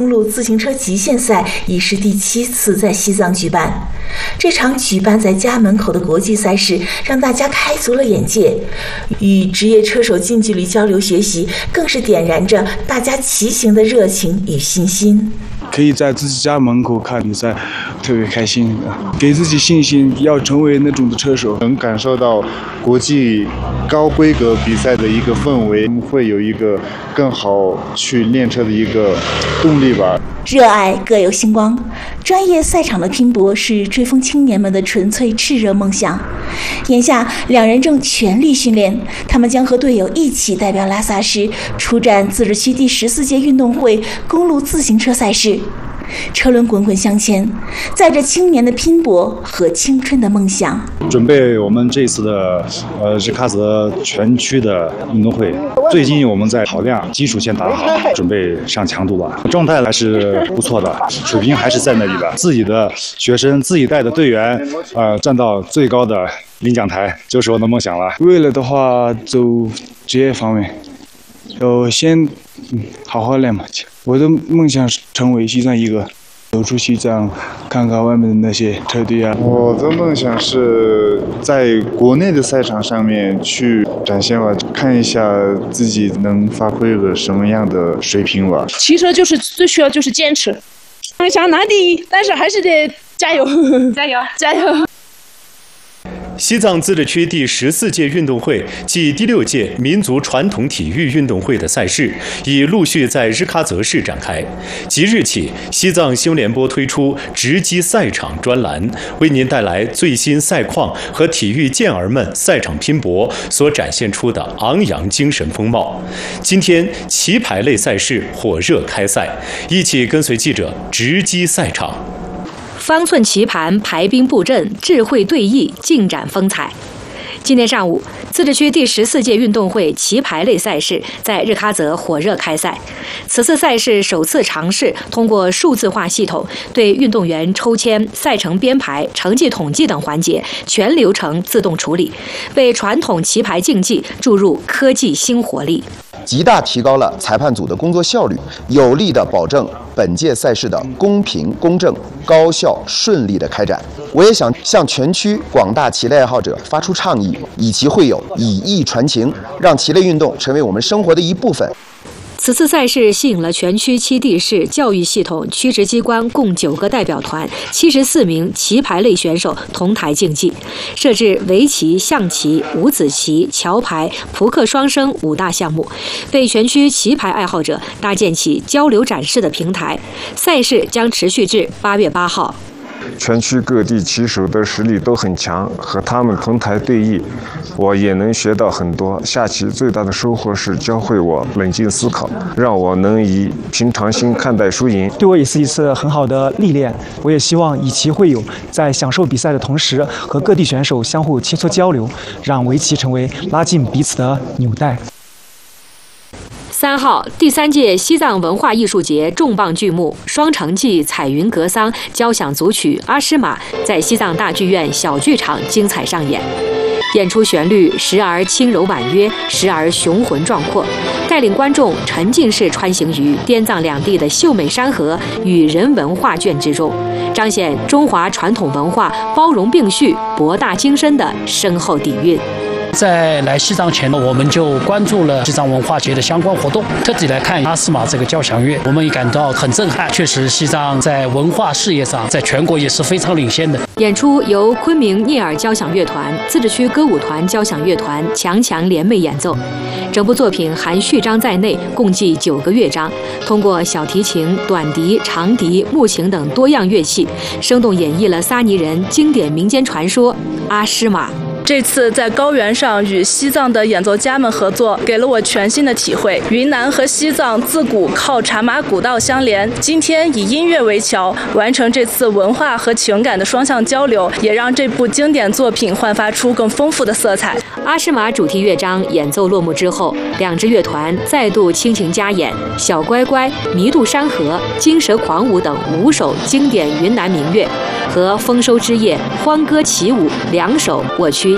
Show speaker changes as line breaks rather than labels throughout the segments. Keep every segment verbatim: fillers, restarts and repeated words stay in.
公路自行车极限赛已是第七次在西藏举办。这场举办在家门口的国际赛事，让大家开足了眼界，与职业车手近距离交流学习，更是点燃着大家骑行的热情与信心。
可以在自己家门口看比赛，特别开心，给自己信心，要成为那种的车手。
能感受到国际高规格比赛的一个氛围，会有一个更好去练车的一个动力吧。
热爱各有星光，专业赛场的拼搏是追风青年们的纯粹炽热梦想。眼下，两人正全力训练，他们将和队友一起代表拉萨市出战自治区第十四届运动会公路自行车赛事。车轮滚滚向前，载着青年的拼搏和青春的梦想。
准备我们这次的呃日喀则全区的运动会，最近我们在跑量基础先打好，准备上强度了，状态还是不错的，水平还是在那里的。自己的学生、自己带的队员，呃，站到最高的领奖台，就是我的梦想了。
未来的话，走职业方面，要先嗯好好练嘛。我的梦想是成为西藏一个，走出西藏，看看外面的那些车队啊。
我的梦想是在国内的赛场上面去展现吧，看一下自己能发挥个什么样的水平吧。
骑车就是最需要就是坚持，想拿第一，但是还是得加油，加油，加油。
西藏自治区第十四届运动会暨第六届民族传统体育运动会的赛事已陆续在日喀则市展开。即日起，西藏新闻联播推出直击赛场专栏，为您带来最新赛况和体育健儿们赛场拼搏所展现出的昂扬精神风貌。今天，棋牌类赛事火热开赛，一起跟随记者直击赛场。
方寸棋盘，排兵布阵，智慧对弈，尽展风采。今天上午，自治区第十四届运动会棋牌类赛事在日喀则火热开赛。此次赛事首次尝试通过数字化系统对运动员抽签、赛程编排、成绩统计等环节全流程自动处理，为传统棋牌竞技注入科技新活力，
极大提高了裁判组的工作效率，有力地保证本届赛事的公平、公正、高效、顺利的开展。我也想向全区广大棋类爱好者发出倡议，以其会友，以艺传情，让棋类运动成为我们生活的一部分。
此次赛事吸引了全区七地市教育系统区直机关共九个代表团、七十四名棋牌类选手同台竞技，设置围棋、象棋、五子棋、桥牌、扑克双生五大项目，为全区棋牌爱好者搭建起交流展示的平台。赛事将持续至八月八号。
全区各地棋手的实力都很强，和他们同台对弈，我也能学到很多。下棋最大的收获是教会我冷静思考，让我能以平常心看待输赢，
对我也是一次很好的历练。我也希望以棋会友，在享受比赛的同时，和各地选手相互切磋交流，让围棋成为拉近彼此的纽带。
三号，第三届西藏文化艺术节重磅剧目《双城记·彩云格桑》交响组曲《阿诗玛》在西藏大剧院小剧场精彩上演。演出旋律时而轻柔婉约，时而雄浑壮阔，带领观众沉浸式穿行于滇藏两地的秀美山河与人文画卷之中，彰显中华传统文化包容并蓄、博大精深的深厚底蕴。
在来西藏前呢，我们就关注了西藏文化节的相关活动，特地来看阿诗玛这个交响乐，我们也感到很震撼。确实，西藏在文化事业上，在全国也是非常领先的。
演出由昆明聂耳交响乐团、自治区歌舞团交响乐团强强联袂演奏。整部作品含序章在内，共计九个乐章，通过小提琴、短笛、长笛、木琴等多样乐器，生动演绎了撒尼人经典民间传说阿诗玛。
这次在高原上与西藏的演奏家们合作，给了我全新的体会。云南和西藏自古靠茶马古道相连，今天以音乐为桥，完成这次文化和情感的双向交流，也让这部经典作品焕发出更丰富的色彩。
阿诗玛主题乐章演奏落幕之后，两支乐团再度倾情加演《小乖乖》《弥渡山河》《金蛇狂舞》等五首经典云南民乐，和《丰收之夜》《欢歌起舞》两首我区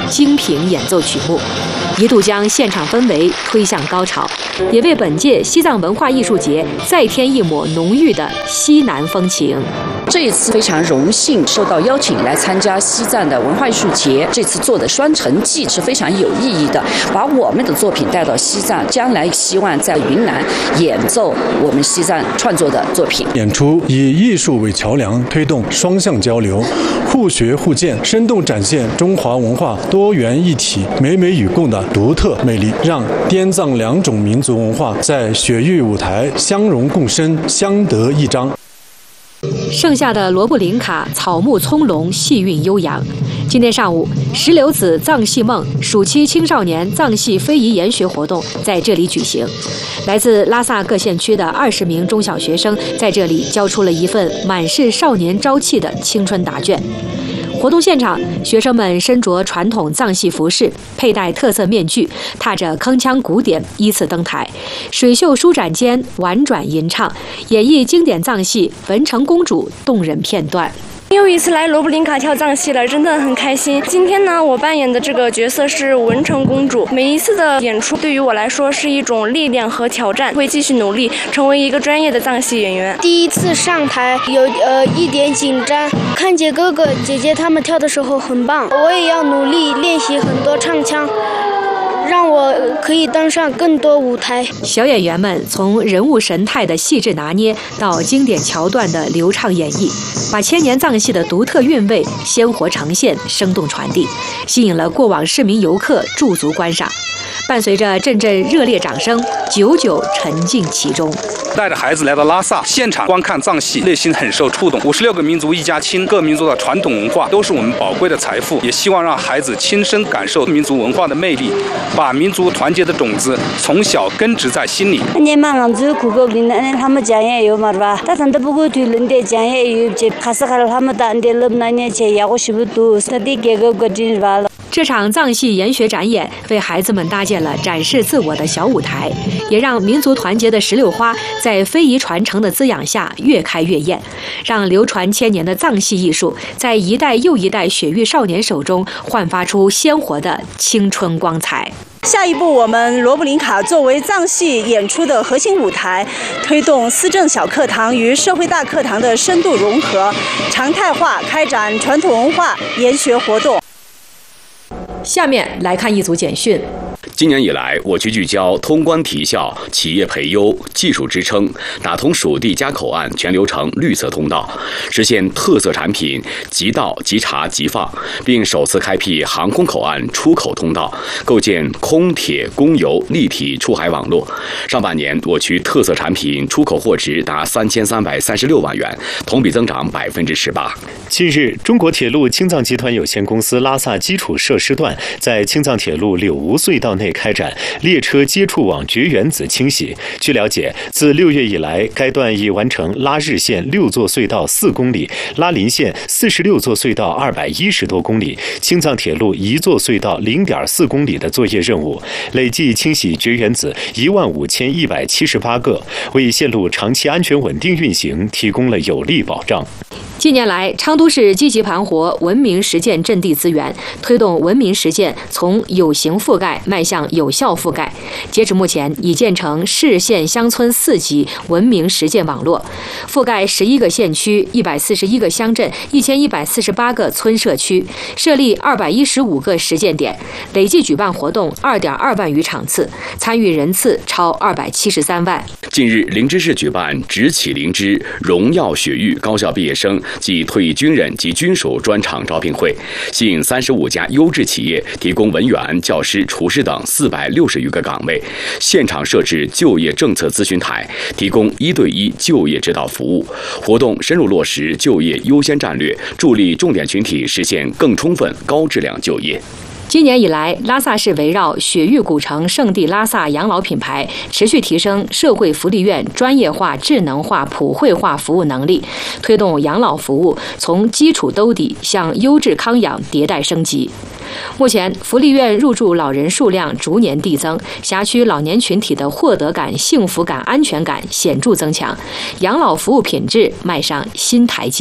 精品演奏曲目，一度将现场氛围推向高潮，也为本届西藏文化艺术节再添一抹浓郁的西南风情。
这一次非常荣幸受到邀请来参加西藏的文化艺术节，这次做的双城记是非常有意义的，把我们的作品带到西藏，将来希望在云南演奏我们西藏创作的作品。
演出以艺术为桥梁，推动双向交流，互学互鉴，生动展现中华文化多元一体、美美与共的独特魅力，让滇藏两种民族文化在雪域舞台相融共生，相得益彰。
盛夏的罗布林卡草木葱茏，气韵悠扬。今天上午，石榴子藏戏梦暑期青少年藏戏非遗研学活动在这里举行。来自拉萨各县区的二十名中小学生在这里交出了一份满是少年朝气的青春答卷。活动现场，学生们身着传统藏戏服饰，佩戴特色面具，踏着铿锵鼓点依次登台，水袖舒展间婉转吟唱，演绎经典藏戏《文成公主》动人片段。
又一次来罗布林卡跳藏戏了，真的很开心。今天呢，我扮演的这个角色是文成公主。每一次的演出对于我来说是一种历练和挑战，会继续努力，成为一个专业的藏戏演员。
第一次上台有呃一点紧张，看见哥哥姐姐他们跳的时候很棒，我也要努力练习很多唱腔，让我可以登上更多舞台。
小演员们从人物神态的细致拿捏到经典桥段的流畅演绎，把千年藏戏的独特韵味鲜活呈现，生动传递，吸引了过往市民游客驻足观赏。伴随着阵阵热烈掌声，久久沉浸其中。
带着孩子来到拉萨，现场观看藏戏，内心很受触动。五十六个民族一家亲，各民族的传统文化都是我们宝贵的财富，也希望让孩子亲身感受民族文化的魅力，把民族团结的种子从小根植在心里。
你们朗族苦够林的，他们讲也有嘛吧？但他们不过对人的讲也有，这还是还他们当地人那年前也我学不多，他得给个个真吧了。
这场藏戏研学展演为孩子们搭建了展示自我的小舞台，也让民族团结的石榴花在非遗传承的滋养下越开越艳，让流传千年的藏戏艺术在一代又一代雪域少年手中焕发出鲜活的青春光彩。
下一步，我们罗布林卡作为藏戏演出的核心舞台，推动思政小课堂与社会大课堂的深度融合，常态化开展传统文化研学活动。
下面来看一组简讯。
今年以来，我局聚焦通关提效、企业培优、技术支撑，打通属地加口岸全流程绿色通道，实现特色产品即到即查即放，并首次开辟航空口岸出口通道，构建空铁公油立体出海网络。上半年，我局特色产品出口货值达三千三百三十六万元，同比增长百分之十八。
近日，中国铁路青藏集团有限公司拉萨基础设施段在青藏铁路柳吴隧道内开展列车接触网绝缘子清洗。据了解，自六月以来，该段已完成拉日线六座隧道四公里，拉林线四十六座隧道二百一十多公里，青藏铁路一座隧道零点四公里的作业任务，累计清洗绝缘子一万五千一百七十八个，为线路长期安全稳定运行提供了有力保障。
近年来，昌都市积极盘活文明实践阵地资源，推动文明实践从有形覆盖迈向有效覆盖。截至目前，已建成市县乡村四级文明实践网络，覆盖十一个县区、一百四十一个乡镇、一千一百四十八个村社区，设立二百一十五个实践点，累计举办活动二点二万余场次，参与人次超二百七十三万。
近日，灵芝市举办“直起灵芝，荣耀雪域”高校毕业生及退役军人及军属专场招聘会，吸引三十五家优质企业提供文员、教师、厨师等四百六十余个岗位，现场设置就业政策咨询台，提供一对一就业指导服务。活动深入落实就业优先战略，助力重点群体实现更充分、高质量就业。
今年以来，拉萨市围绕雪域古城圣地拉萨养老品牌，持续提升社会福利院专业化、智能化、普惠化服务能力，推动养老服务从基础兜底向优质康养迭代升级。目前，福利院入住老人数量逐年递增，辖区老年群体的获得感、幸福感、安全感显著增强，养老服务品质迈上新台阶。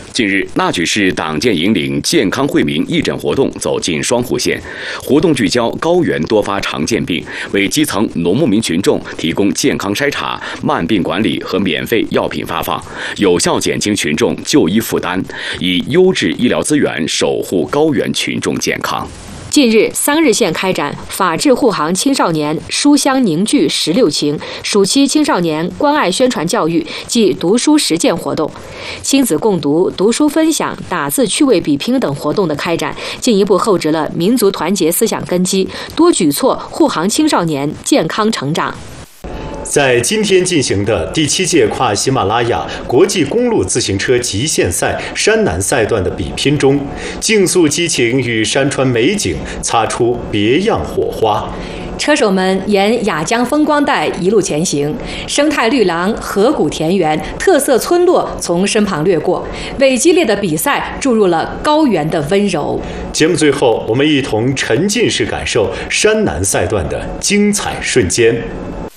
近日，纳曲市党建引领健康惠民义诊活动走进双湖县，活动聚焦高原多发常见病，为基层农牧民群众提供健康筛查、慢病管理和免费药品发放，有效减轻群众就医负担，以优质医疗资源守护高原群众健康。
近日，桑日县开展法治护航青少年书香凝聚十六情暑期青少年关爱宣传教育暨读书实践活动，亲子共读、读书分享、打字趣味比拼等活动的开展，进一步厚植了民族团结思想根基，多举措护航青少年健康成长。
在今天进行的第七届跨喜马拉雅国际公路自行车极限赛山南赛段的比拼中，竞速激情与山川美景擦出别样火花。
车手们沿雅江风光带一路前行，生态绿廊、河谷田园、特色村落从身旁掠过，为激烈的比赛注入了高原的温柔。
节目最后，我们一同沉浸式感受山南赛段的精彩瞬间。